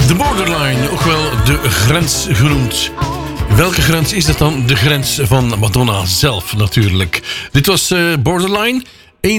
De borderline, ook wel de grens genoemd. Welke grens is dat dan? De grens van Madonna zelf natuurlijk. Dit was Borderline.